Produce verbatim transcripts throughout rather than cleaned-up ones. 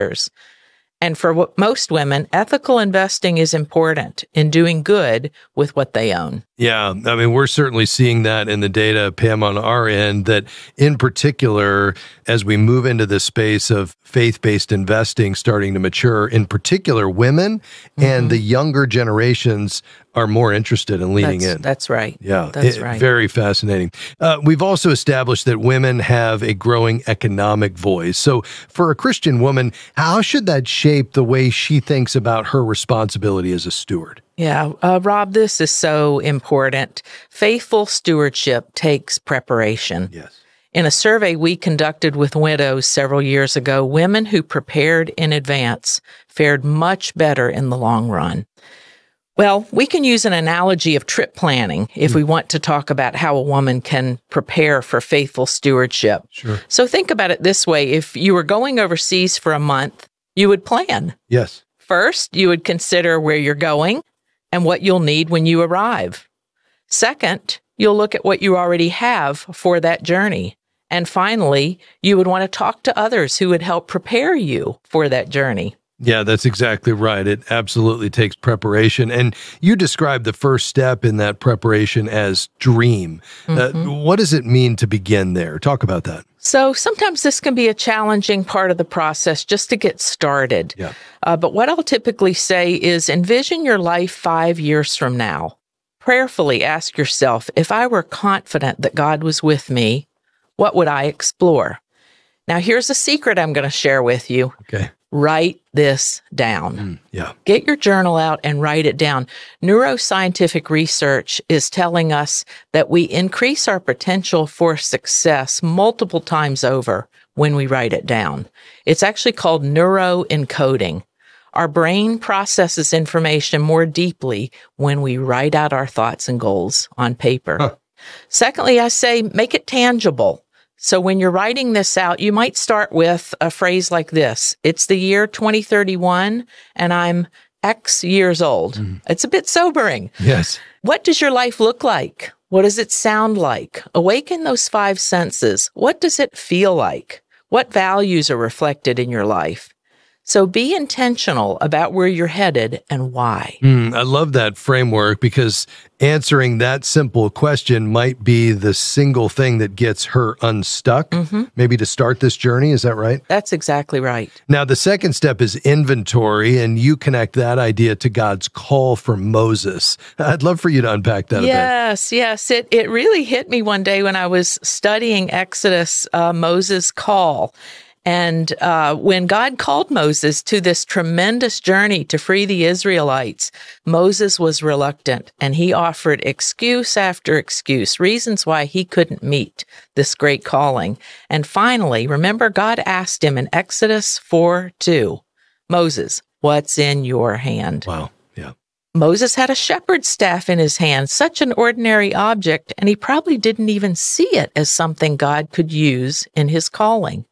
And for w- most women, ethical investing is important in doing good with what they own. Yeah, I mean, we're certainly seeing that in the data, Pam, on our end, that in particular, as we move into the space of faith-based investing starting to mature, in particular, women mm-hmm. and the younger generations are more interested in leaning that's, in. That's right. Yeah, that's it, right. Very fascinating. Uh, we've also established that women have a growing economic voice. So for a Christian woman, how should that shape the way she thinks about her responsibility as a steward? Yeah, uh, Rob, this is so important. Faithful stewardship takes preparation. Yes. In a survey we conducted with widows several years ago, women who prepared in advance fared much better in the long run. Well, we can use an analogy of trip planning if we want to talk about how a woman can prepare for faithful stewardship. Sure. So think about it this way. If you were going overseas for a month, you would plan. Yes. First, you would consider where you're going and what you'll need when you arrive. Second, you'll look at what you already have for that journey. And finally, you would want to talk to others who would help prepare you for that journey. Yeah, that's exactly right. It absolutely takes preparation. And you described the first step in that preparation as dream. Mm-hmm. Uh, what does it mean to begin there? Talk about that. So sometimes this can be a challenging part of the process just to get started. Yeah. Uh, but what I'll typically say is envision your life five years from now. Prayerfully ask yourself, if I were confident that God was with me, what would I explore? Now, here's a secret I'm going to share with you. Okay. Write this down. Mm, yeah. Get your journal out and write it down. Neuroscientific research is telling us that we increase our potential for success multiple times over when we write it down. It's actually called neuroencoding. Our brain processes information more deeply when we write out our thoughts and goals on paper. Huh. Secondly, I say make it tangible. So when you're writing this out, you might start with a phrase like this. It's the year twenty thirty-one, and I'm X years old. Mm. It's a bit sobering. Yes. What does your life look like? What does it sound like? Awaken those five senses. What does it feel like? What values are reflected in your life? So be intentional about where you're headed and why. Mm, I love that framework because answering that simple question might be the single thing that gets her unstuck, mm-hmm. maybe to start this journey. Is that right? That's exactly right. Now, the second step is inventory, and you connect that idea to God's call for Moses. I'd love for you to unpack that yes, a bit. Yes, yes. It, it really hit me one day when I was studying Exodus, uh, Moses' call. And uh, when God called Moses to this tremendous journey to free the Israelites, Moses was reluctant, and he offered excuse after excuse, reasons why he couldn't meet this great calling. And finally, remember, God asked him in Exodus four two, Moses, what's in your hand? Wow. Yeah. Moses had a shepherd's staff in his hand, such an ordinary object, and he probably didn't even see it as something God could use in his calling.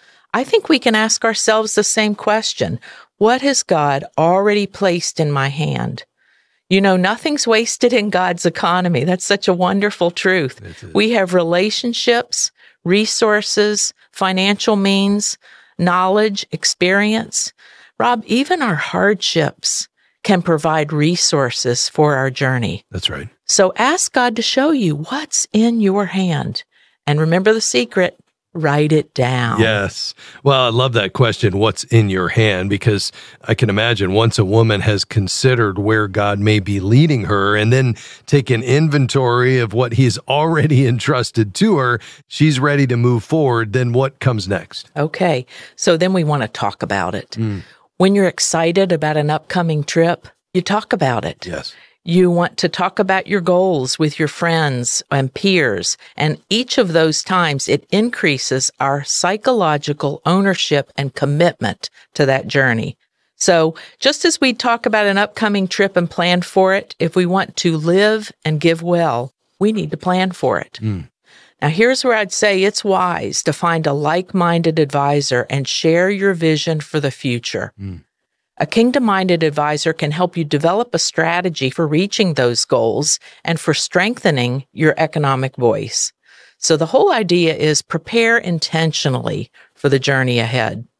I think we can ask ourselves the same question. What has God already placed in my hand? You know, nothing's wasted in God's economy. That's such a wonderful truth. We have relationships, resources, financial means, knowledge, experience. Rob, even our hardships can provide resources for our journey. That's right. So ask God to show you what's in your hand. And remember the secret. Write it down. Yes. Well, I love that question, what's in your hand? Because I can imagine once a woman has considered where God may be leading her and then taken inventory of what he's already entrusted to her, she's ready to move forward. Then what comes next? Okay. So then we want to talk about it. Mm. When you're excited about an upcoming trip, you talk about it. Yes. You want to talk about your goals with your friends and peers, and each of those times it increases our psychological ownership and commitment to that journey. So just as we talk about an upcoming trip and plan for it, if we want to live and give well, we need to plan for it. Mm. Now, here's where I'd say it's wise to find a like-minded advisor and share your vision for the future. Mm. A kingdom-minded advisor can help you develop a strategy for reaching those goals and for strengthening your economic voice. So the whole idea is prepare intentionally for the journey ahead.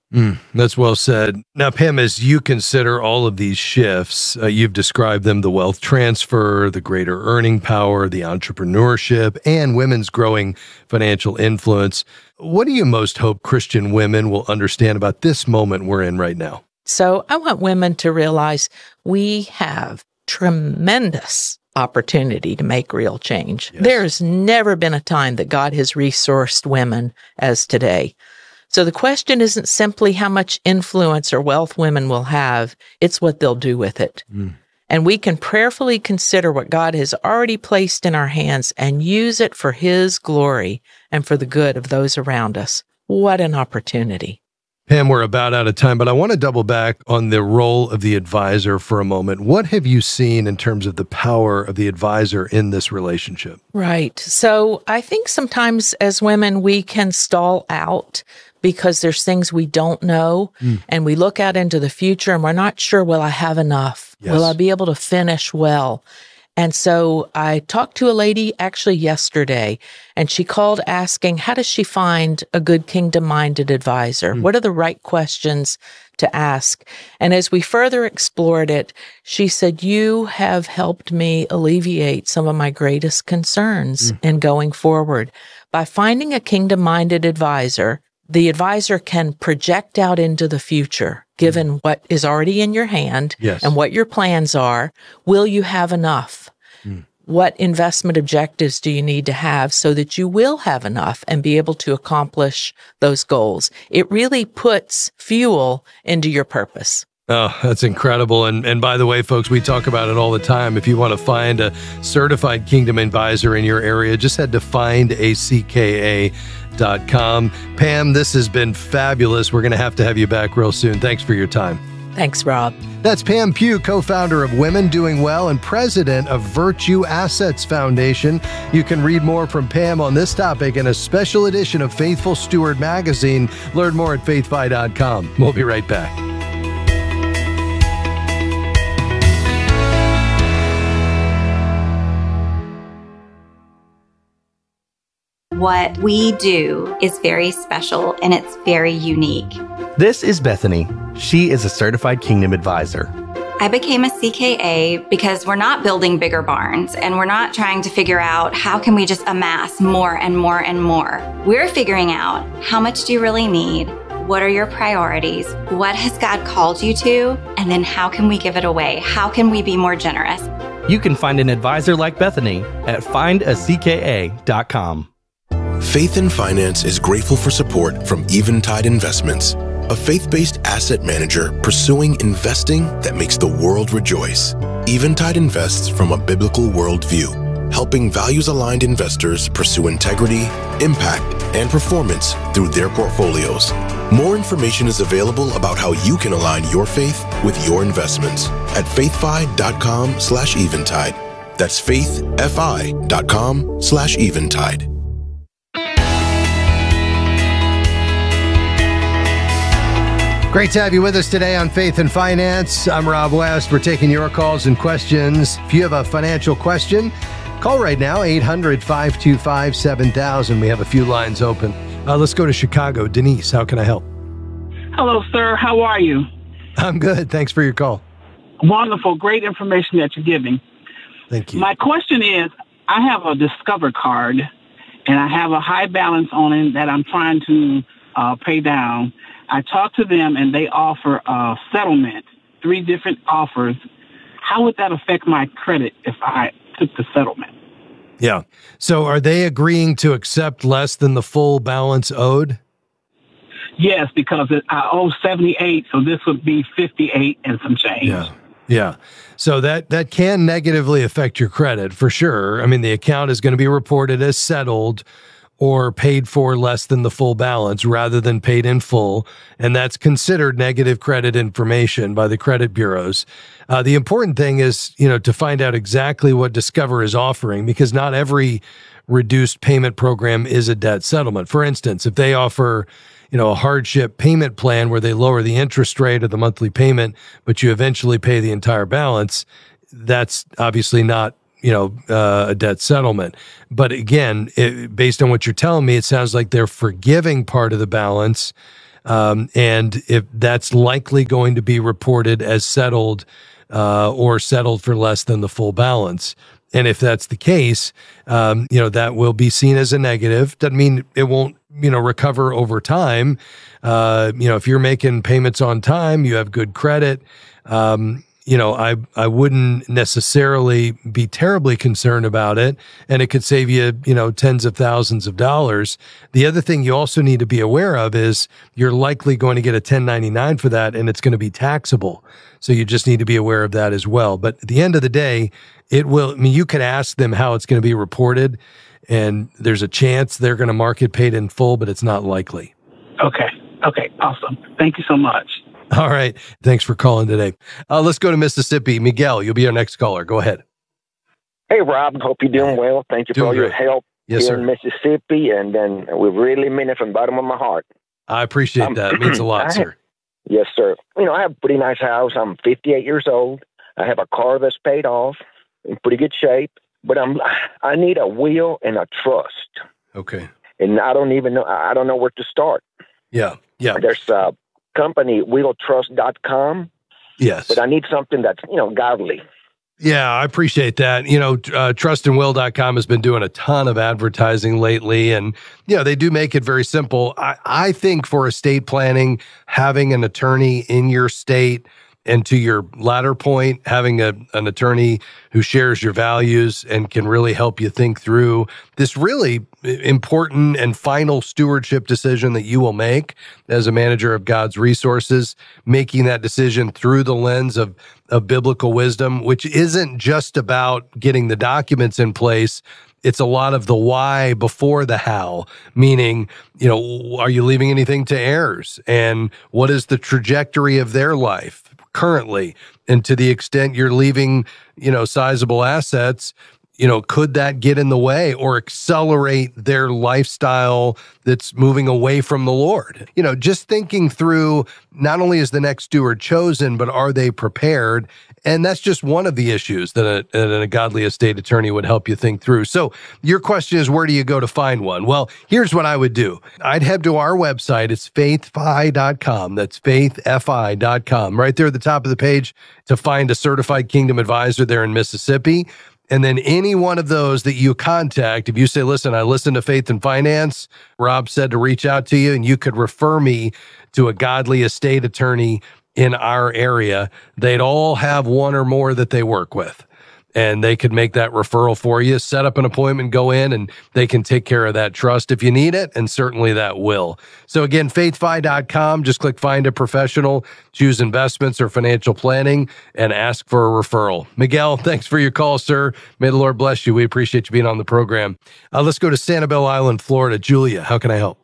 Mm, that's well said. Now, Pam, as you consider all of these shifts, uh, you've described them: the wealth transfer, the greater earning power, the entrepreneurship, and women's growing financial influence. What do you most hope Christian women will understand about this moment we're in right now? So I want women to realize we have tremendous opportunity to make real change. Yes. There's never been a time that God has resourced women as today. So the question isn't simply how much influence or wealth women will have, it's what they'll do with it. Mm. And we can prayerfully consider what God has already placed in our hands and use it for His glory and for the good of those around us. What an opportunity. Pam, we're about out of time, but I want to double back on the role of the advisor for a moment. What have you seen in terms of the power of the advisor in this relationship? Right. So I think sometimes as women, we can stall out because there's things we don't know, mm. and we look out into the future and we're not sure, will I have enough? Yes. Will I be able to finish well? And so I talked to a lady actually yesterday, and she called asking, how does she find a good kingdom-minded advisor? Mm. What are the right questions to ask? And as we further explored it, she said, you have helped me alleviate some of my greatest concerns mm. in going forward. By finding a kingdom-minded advisor, the advisor can project out into the future, given mm. what is already in your hand yes. and what your plans are. Will you have enough? Mm. What investment objectives do you need to have so that you will have enough and be able to accomplish those goals? It really puts fuel into your purpose. Oh, that's incredible. And and by the way, folks, we talk about it all the time. If you want to find a certified Kingdom advisor in your area, just head to find a C K A dot com. Pam, this has been fabulous. We're going to have to have you back real soon. Thanks for your time. Thanks, Rob. That's Pam Pugh, co-founder of Women Doing Well and president of Virtue Assets Foundation. You can read more from Pam on this topic in a special edition of Faithful Steward magazine. Learn more at faith fi dot com. We'll be right back. What we do is very special and it's very unique. This is Bethany. She is a certified Kingdom advisor. I became a C K A because we're not building bigger barns and we're not trying to figure out how can we just amass more and more and more. We're figuring out how much do you really need? What are your priorities? What has God called you to? And then how can we give it away? How can we be more generous? You can find an advisor like Bethany at find a C K A dot com. Faith in Finance is grateful for support from Eventide Investments, a faith-based asset manager pursuing investing that makes the world rejoice. Eventide invests from a biblical worldview, helping values-aligned investors pursue integrity, impact, and performance through their portfolios. More information is available about how you can align your faith with your investments at faithfi dot com slash eventide. That's faithfi dot com slash eventide. Great to have you with us today on Faith and Finance. I'm Rob West. We're taking your calls and questions. If you have a financial question, call right now, eight hundred, five two five, seven thousand. We have a few lines open. Uh, let's go to Chicago. Denise, how can I help? Hello, sir. How are you? I'm good. Thanks for your call. Wonderful. Great information that you're giving. Thank you. My question is, I have a Discover card, and I have a high balance on it that I'm trying to uh, pay down. I talked to them, and they offer a settlement, three different offers. How would that affect my credit if I took the settlement? Yeah. So are they agreeing to accept less than the full balance owed? Yes, because I owe seventy-eight, so this would be fifty-eight and some change. Yeah. Yeah. So that, that can negatively affect your credit for sure. I mean, the account is going to be reported as settled or paid for less than the full balance rather than paid in full. And that's considered negative credit information by the credit bureaus. Uh, the important thing is, you know, to find out exactly what Discover is offering, because not every reduced payment program is a debt settlement. For instance, if they offer, you know, a hardship payment plan where they lower the interest rate of the monthly payment, but you eventually pay the entire balance, that's obviously not, you know, uh, a debt settlement. But again, it, based on what you're telling me, it sounds like they're forgiving part of the balance Um, and if that's likely going to be reported as settled uh, or settled for less than the full balance. And if that's the case, um, you know, that will be seen as a negative. Doesn't mean it won't, you know, recover over time. Uh, you know, if you're making payments on time, you have good credit. Um, you know, I, I wouldn't necessarily be terribly concerned about it, and it could save you, you know, tens of thousands of dollars. The other thing you also need to be aware of is you're likely going to get a ten ninety-nine for that, and it's going to be taxable. So you just need to be aware of that as well. But at the end of the day, it will, I mean, you could ask them how it's going to be reported, and there's a chance they're going to mark it paid in full, but it's not likely. Okay. Okay. Awesome. Thank you so much. All right. Thanks for calling today. Uh, let's go to Mississippi. Miguel, you'll be our next caller. Go ahead. Hey, Rob. Hope you're doing well. Thank you Doing for all your great. help Yes, here sir. in Mississippi. And then we really mean it from the bottom of my heart. I appreciate Um, that. It means a lot, I- sir. Yes, sir. You know, I have a pretty nice house. I'm fifty-eight years old. I have a car that's paid off in pretty good shape. But I'm I need a will and a trust. Okay. And I don't even know, I don't know where to start. Yeah. Yeah. There's a company, will trust dot com, Yes. but I need something that's, you know, godly. Yeah, I appreciate that. You know, uh, trust and will dot com has been doing a ton of advertising lately, and, you know, they do make it very simple. I, I think for estate planning, having an attorney in your state, and to your latter point, having a, an attorney who shares your values and can really help you think through this really important and final stewardship decision that you will make as a manager of God's resources, making that decision through the lens of, of biblical wisdom, which isn't just about getting the documents in place. It's a lot of the why before the how, meaning, you know, are you leaving anything to heirs? And what is the trajectory of their life currently? And to the extent you're leaving, you know, sizable assets, you know, could that get in the way or accelerate their lifestyle that's moving away from the Lord? You know, just thinking through, not only is the next steward chosen, but are they prepared? And that's just one of the issues that a, that a godly estate attorney would help you think through. So your question is, where do you go to find one? Well, here's what I would do. I'd head to our website. It's faith fi dot com. That's faith fi dot com. Right there at the top of the page to find a certified kingdom advisor there in Mississippi. And then any one of those that you contact, if you say, listen, I listened to Faith and Finance, Rob said to reach out to you, and you could refer me to a godly estate attorney in our area, they'd all have one or more that they work with. And they could make that referral for you, set up an appointment, go in, and they can take care of that trust if you need it, and certainly that will. So again, faith fi dot com, just click Find a Professional, choose investments or financial planning, and ask for a referral. Miguel, thanks for your call, sir. May the Lord bless you. We appreciate you being on the program. Uh, let's go to Sanibel Island, Florida. Julia, how can I help?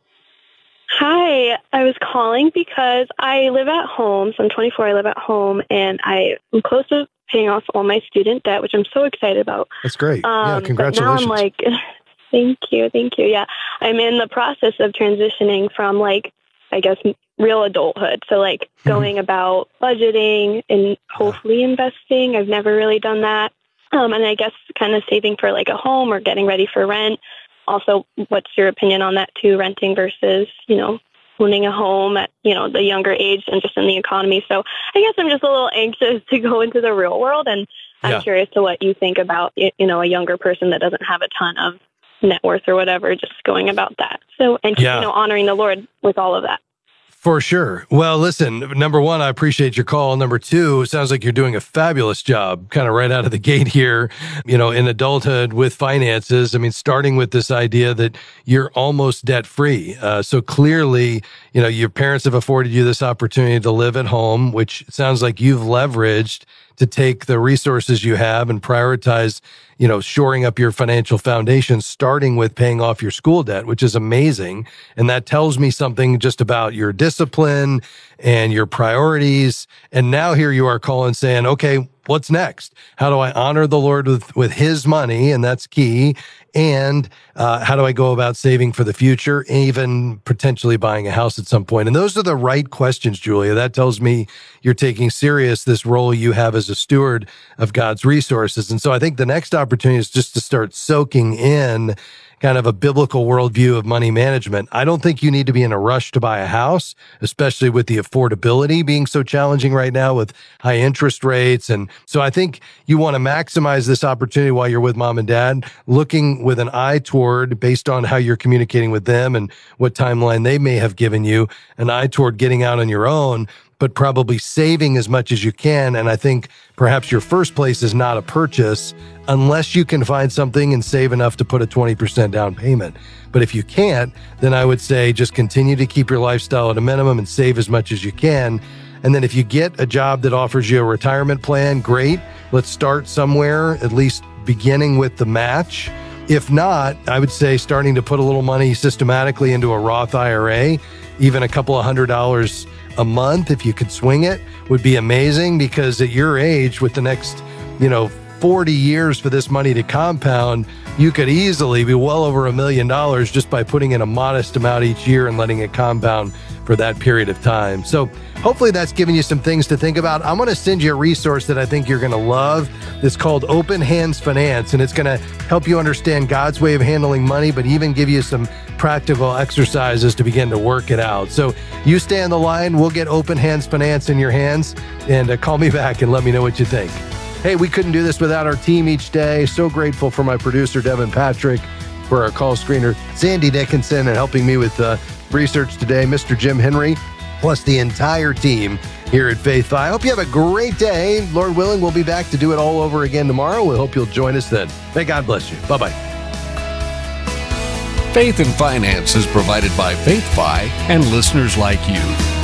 Hi, I was calling because I live at home. So I'm twenty-four, I live at home, and I am close to paying off all my student debt, which I'm so excited about. That's great. Um, yeah, congratulations. But now I'm like, thank you, thank you. Yeah, I'm in the process of transitioning from, like, I guess, real adulthood. So, like, going about budgeting and hopefully investing. I've never really done that. Um, and I guess kind of saving for, like, a home or getting ready for rent. Also, what's your opinion on that too, renting versus, you know, owning a home at, you know, the younger age and just in the economy. So I guess I'm just a little anxious to go into the real world, and I'm Yeah. curious to what you think about, you know, a younger person that doesn't have a ton of net worth or whatever, just going about that. So, and just, Yeah. you know, honoring the Lord with all of that. For sure. Well, listen, number one, I appreciate your call. Number two, it sounds like you're doing a fabulous job kind of right out of the gate here, you know, in adulthood with finances. I mean, starting with this idea that you're almost debt free. Uh, so clearly, you know, your parents have afforded you this opportunity to live at home, which sounds like you've leveraged to take the resources you have and prioritize, you know, shoring up your financial foundation, starting with paying off your school debt, which is amazing. And that tells me something just about your discipline and your priorities. And now here you are calling saying, okay, what's next? How do I honor the Lord with, with his money? And that's key. And uh, how do I go about saving for the future, even potentially buying a house at some point? And those are the right questions, Julia. That tells me you're taking serious this role you have as a steward of God's resources. And so I think the next opportunity is just to start soaking in kind of a biblical worldview of money management. I don't think you need to be in a rush to buy a house, especially with the affordability being so challenging right now with high interest rates. And so I think you want to maximize this opportunity while you're with mom and dad, looking with an eye toward, based on how you're communicating with them and what timeline they may have given you, an eye toward getting out on your own, but probably saving as much as you can. And I think perhaps your first place is not a purchase unless you can find something and save enough to put a twenty percent down payment. But if you can't, then I would say just continue to keep your lifestyle at a minimum and save as much as you can. And then if you get a job that offers you a retirement plan, great. Let's start somewhere, at least beginning with the match. If not, I would say starting to put a little money systematically into a Roth I R A, even a couple of hundred dollars a month, if you could swing it, would be amazing, because at your age, with the next, you know, forty years for this money to compound, you could easily be well over a million dollars just by putting in a modest amount each year and letting it compound for that period of time. So hopefully that's given you some things to think about. I'm going to send you a resource that I think you're going to love. It's called Open Hands Finance, and it's going to help you understand God's way of handling money, but even give you some practical exercises to begin to work it out. So you stay on the line. We'll get Open Hands Finance in your hands, and uh, call me back and let me know what you think. Hey, we couldn't do this without our team each day. So grateful for my producer, Devin Patrick, for our call screener, Sandy Dickinson, and helping me with uh, research today, Mister Jim Henry, plus the entire team here at Faith Fi. I hope you have a great day. Lord willing, we'll be back to do it all over again tomorrow. We hope you'll join us then. May God bless you. Bye-bye. Faith and Finance is provided by Faith Fi and listeners like you.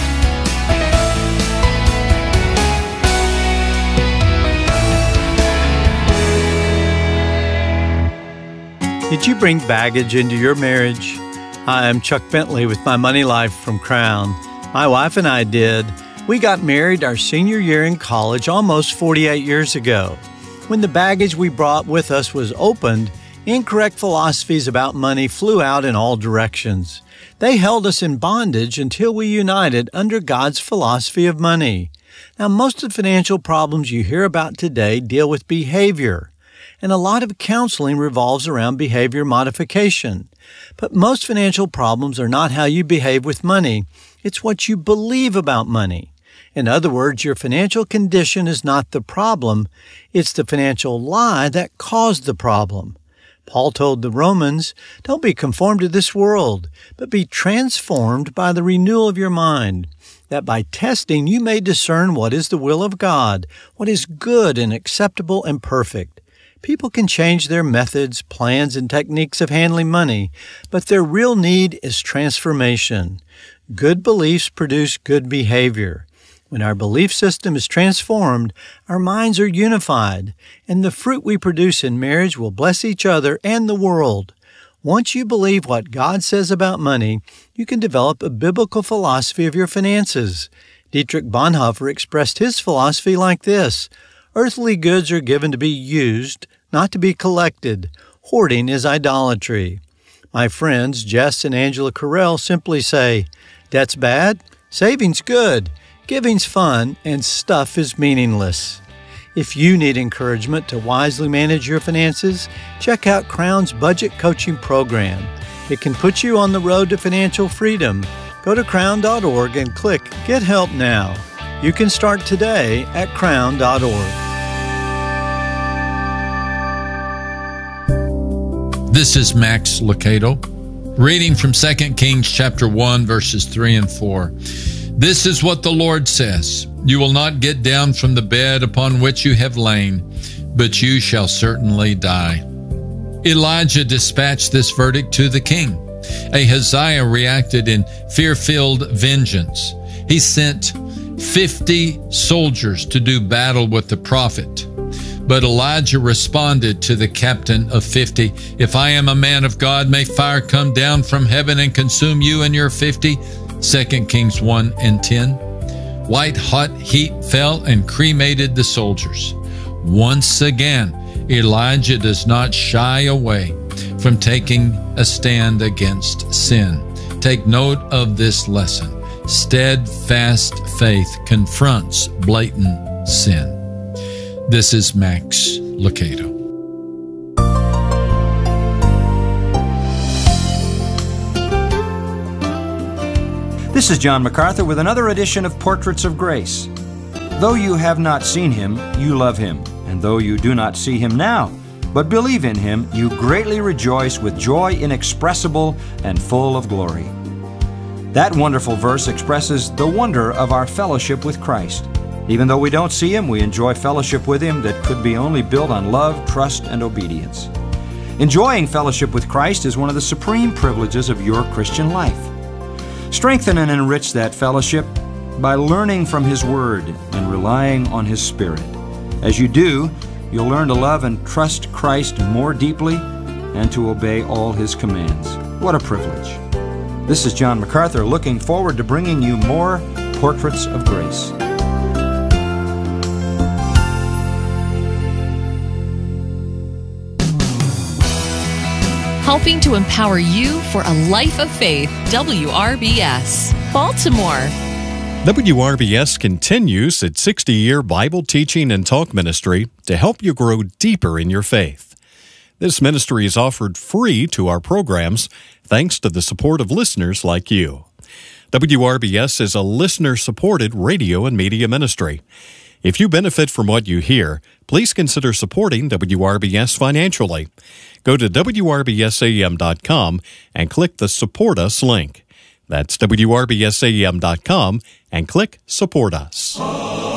Did you bring baggage into your marriage? Hi, I'm Chuck Bentley with My Money Life from Crown. My wife and I did. We got married our senior year in college almost forty-eight years ago. When the baggage we brought with us was opened, incorrect philosophies about money flew out in all directions. They held us in bondage until we united under God's philosophy of money. Now, most of the financial problems you hear about today deal with behavior, and a lot of counseling revolves around behavior modification. But most financial problems are not how you behave with money. It's what you believe about money. In other words, your financial condition is not the problem. It's the financial lie that caused the problem. Paul told the Romans, "Don't be conformed to this world, but be transformed by the renewal of your mind, that by testing you may discern what is the will of God, what is good and acceptable and perfect." People can change their methods, plans, and techniques of handling money, but their real need is transformation. Good beliefs produce good behavior. When our belief system is transformed, our minds are unified, and the fruit we produce in marriage will bless each other and the world. Once you believe what God says about money, you can develop a biblical philosophy of your finances. Dietrich Bonhoeffer expressed his philosophy like this: earthly goods are given to be used, not to be collected. Hoarding is idolatry. My friends Jess and Angela Carell simply say, debt's bad, saving's good, giving's fun, and stuff is meaningless. If you need encouragement to wisely manage your finances, check out Crown's Budget Coaching Program. It can put you on the road to financial freedom. Go to crown dot org and click Get Help Now. You can start today at crown dot org. This is Max Lucado, reading from Second Kings chapter one, verses three and four. This is what the Lord says: You will not get down from the bed upon which you have lain, but you shall certainly die. Elijah dispatched this verdict to the king. Ahaziah reacted in fear-filled vengeance. He sent fifty soldiers to do battle with the prophet. But Elijah responded to the captain of fifty, If I am a man of God, may fire come down from heaven and consume you and your fifty. Second Kings one and ten. White-hot heat fell and cremated the soldiers. Once again, Elijah does not shy away from taking a stand against sin. Take note of this lesson. Steadfast faith confronts blatant sin. This is Max Lucado. This is John MacArthur with another edition of Portraits of Grace. Though you have not seen him, you love him. And though you do not see him now, but believe in him, you greatly rejoice with joy inexpressible and full of glory. That wonderful verse expresses the wonder of our fellowship with Christ. Even though we don't see him, we enjoy fellowship with him that could be only built on love, trust, and obedience. Enjoying fellowship with Christ is one of the supreme privileges of your Christian life. Strengthen and enrich that fellowship by learning from his Word and relying on his Spirit. As you do, you'll learn to love and trust Christ more deeply and to obey all his commands. What a privilege. This is John MacArthur looking forward to bringing you more Portraits of Grace. Helping to empower you for a life of faith. W R B S, Baltimore. W R B S continues its sixty-year Bible teaching and talk ministry to help you grow deeper in your faith. This ministry is offered free to our programs thanks to the support of listeners like you. W R B S is a listener-supported radio and media ministry. If you benefit from what you hear, please consider supporting W R B S financially. Go to W R B S A M dot com and click the Support Us link. That's W R B S A M dot com and click Support Us.